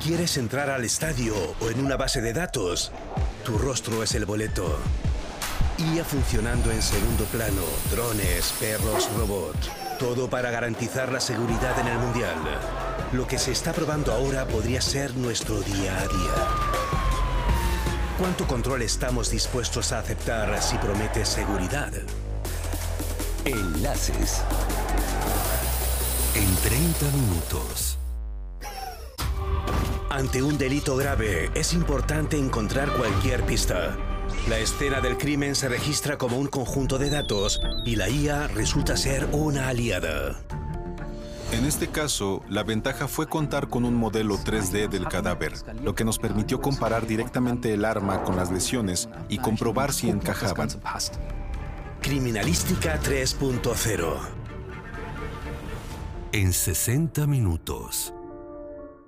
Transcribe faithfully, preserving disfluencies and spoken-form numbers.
¿Quieres entrar al estadio o en una base de datos? Tu rostro es el boleto. I A funcionando en segundo plano, drones, perros, robots. Todo para garantizar la seguridad en el Mundial. Lo que se está probando ahora podría ser nuestro día a día. ¿Cuánto control estamos dispuestos a aceptar si promete seguridad? Enlaces. En treinta minutos. Ante un delito grave, es importante encontrar cualquier pista. La escena del crimen se registra como un conjunto de datos y la I A resulta ser una aliada. En este caso, la ventaja fue contar con un modelo tres D del cadáver, lo que nos permitió comparar directamente el arma con las lesiones y comprobar si encajaban. Criminalística tres punto cero. En sesenta minutos.